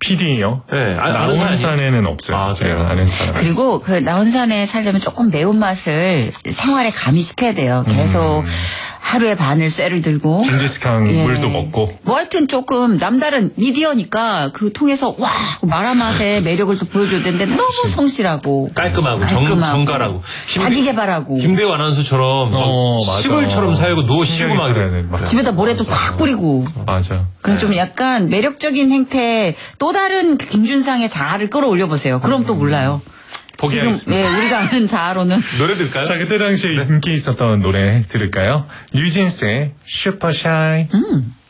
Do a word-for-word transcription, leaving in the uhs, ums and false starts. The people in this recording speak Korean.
피디요? 네, 아, 나온산에는 없어요. 아, 제가 아는 사람. 그리고 그 나온산에 살려면 조금 매운맛을 생활에 가미시켜야 돼요. 계속 음. 하루에 반을 쇠를 들고. 징기스칸 예. 물도 먹고. 뭐 하여튼 조금 남다른 미디어니까 그 통해서 와 마라맛의 매력을 또 보여줘야 되는데 너무 성실하고 깔끔하고, 정, 정갈하고. 김- 자기 개발하고 김대호 아나운서처럼 어, 막 맞아. 시골처럼 살고 누워 쉬고 막 신경이 이래. 써야 돼. 집에다 모래도 맞아. 팍 뿌리고. 맞아. 그럼 좀 약간 매력적인 행태 또 다른 그 김준상의 자아를 끌어올려 보세요. 그럼 또 몰라요. 지금 포기하겠습니다. 예, 우리가 아는 자아로는 노래 들을까요? 자, 그때 당시에 인기 있었던 노래 들을까요? 뉴진스의 슈퍼샤이. 음.